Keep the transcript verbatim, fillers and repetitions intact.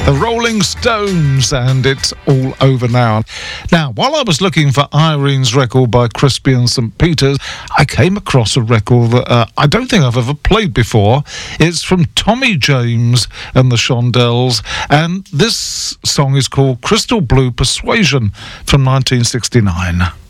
The Rolling Stones, and it's all over now. Now, while I was looking for Irene's record by Crispy and Saint Peters, I came across a record that uh, I don't think I've ever played before. It's from Tommy James and the Shondells, and this song is called Crystal Blue Persuasion from nineteen sixty-nine.